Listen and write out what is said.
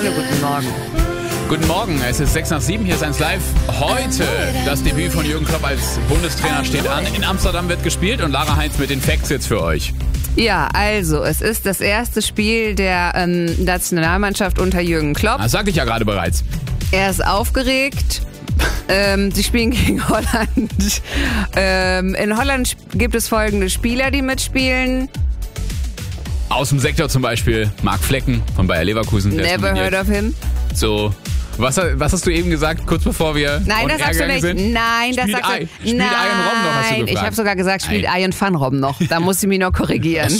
Anne, guten Morgen. Guten Morgen, es ist 6 nach 7, hier ist 1 Live. Heute das Debüt von Jürgen Klopp als Bundestrainer steht an. In Amsterdam wird gespielt und Lara Heinz mit den Facts jetzt für euch. Ja, also, es ist das erste Spiel der Nationalmannschaft unter Jürgen Klopp. Das sagte ich ja gerade bereits. Er ist aufgeregt. Sie spielen gegen Holland. In Holland gibt es folgende Spieler, die mitspielen. Aus dem Sektor zum Beispiel Marc Flecken von Bayer Leverkusen. Never heard of him. So, was hast du eben gesagt, kurz bevor wir Nein, das sagst du nicht. sind? Nein, das sagst du nicht. Spielt Ian Robben noch, hast du gefragt. Ich habe sogar gesagt, spielt Ian van Robben noch. Da muss ich mich noch korrigieren.